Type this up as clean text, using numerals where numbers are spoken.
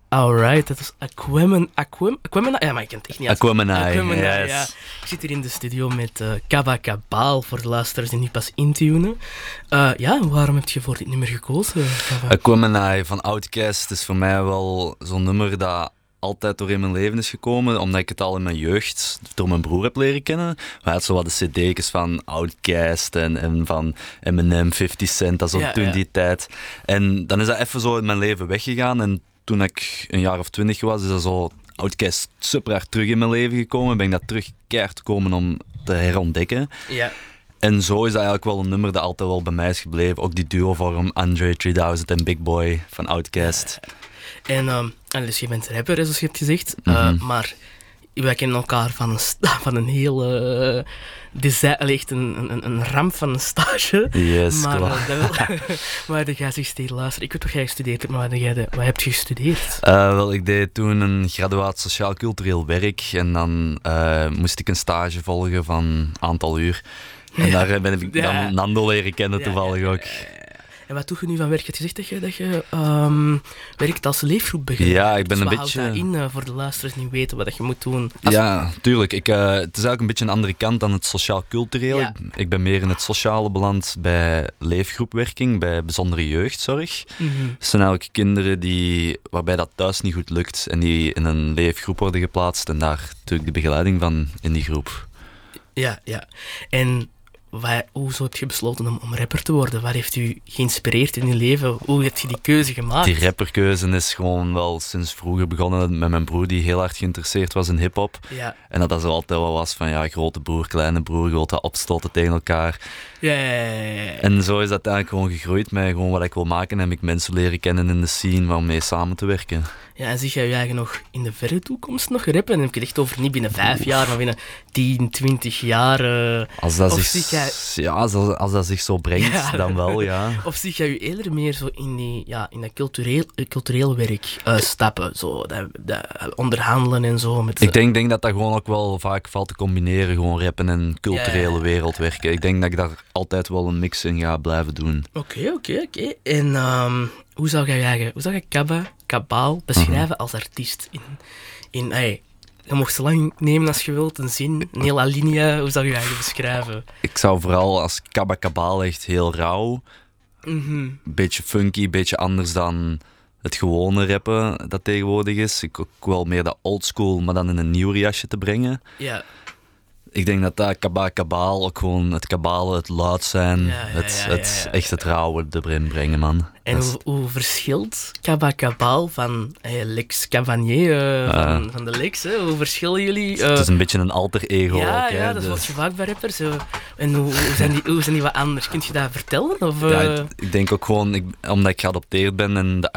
Alright, dat is Aquemini. Ja, maar ik ken het echt niet uit. Aquemini, yes. Ja. Ik zit hier in de studio met Kaba Kabaal, voor de luisteraars die nu pas intunen. Waarom heb je voor dit nummer gekozen, Kaba? Aquemini van Outkast is voor mij wel zo'n nummer dat altijd door in mijn leven is gekomen, omdat ik het al in mijn jeugd door mijn broer heb leren kennen. Hij had zo wat de cd's van Outkast en van Eminem, 50 Cent, dat zo toen die tijd. En dan is dat even zo in mijn leven weggegaan en toen ik een jaar of 20 was, is dat zo Outkast super hard terug in mijn leven gekomen. Ben ik dat terug keihard gekomen om te herontdekken. Ja. En zo is dat eigenlijk wel een nummer dat altijd wel bij mij is gebleven. Ook die duo-vorm, Andre 3000 en Big Boy van Outkast. En dus je bent rapper, zoals je hebt gezegd, maar wij kennen elkaar van een heel echt een ramp van een stage. Yes, maar klopt. waar jij zich steeds luistert. Ik weet wat jij gestudeerd hebt, maar wat heb je gestudeerd? Wel, ik deed toen een graduaat sociaal-cultureel werk en dan moest ik een stage volgen van een aantal uur. En daar ben ik dan Nando leren kennen toevallig ook. En wat doe je nu van werk? Je hebt gezegd dat je werkt als leefgroepbegeleider. Ja, ik ben dus een wat beetje... houdt dat in voor de luisteraars die weten wat je moet doen? Ja, tuurlijk. Het is eigenlijk een beetje een andere kant dan het sociaal-cultureel. Ja. Ik ben meer in het sociale beland bij leefgroepwerking, bij bijzondere jeugdzorg. Mm-hmm. Het zijn eigenlijk kinderen waarbij dat thuis niet goed lukt en die in een leefgroep worden geplaatst en daar doe ik de begeleiding van in die groep. Ja. En hoezo heb je besloten om rapper te worden? Waar heeft u geïnspireerd in je leven? Hoe heb je die keuze gemaakt? Die rapperkeuze is gewoon wel sinds vroeger begonnen met mijn broer die heel hard geïnteresseerd was in hiphop. Ja. En dat er altijd wel was van grote broer, kleine broer, grote opstoten tegen elkaar. Ja. En zo is dat eigenlijk gewoon gegroeid met gewoon wat ik wil maken. En heb ik mensen leren kennen in de scene om mee samen te werken. Ja, en zie jij je eigen nog in de verre toekomst nog rappen? En dan heb je het echt over niet binnen 5 jaar, maar binnen 10, 20 jaar. Als dat zich zo brengt, dan wel, ja. Of zie jij je eerder meer zo in dat cultureel werk stappen? Zo, dat onderhandelen en zo. Ik denk dat gewoon ook wel vaak valt te combineren, gewoon rappen en culturele wereld werken. Ik denk dat ik daar altijd wel een mix in ga blijven doen. Oké. En hoe zou je Kaba Kabaal beschrijven als artiest? Je mocht zo lang nemen als je wilt, een zin, een hele alinea. Hoe zou je eigenlijk beschrijven? Ik zou vooral als Kaba Kabaal echt heel rauw, Mm-hmm. beetje funky, beetje anders dan het gewone rappen dat tegenwoordig is. Ik ook wel meer dat oldschool, maar dan in een nieuw jasje te brengen. Ja. Ik denk dat Kaba Kabaal ook gewoon het kabalen, het luid zijn, echt het rauwe erin brengen, man. En hoe verschilt Kaba Kabaal van Lex Cavanier van de Lex? Hè? Hoe verschillen jullie? Het is een beetje een alter ego ook. Ja, dat is wat je vaak bij rappers. En hoe zijn die wat anders? Kun je dat vertellen? Of, ik denk ook gewoon, omdat ik geadopteerd ben en de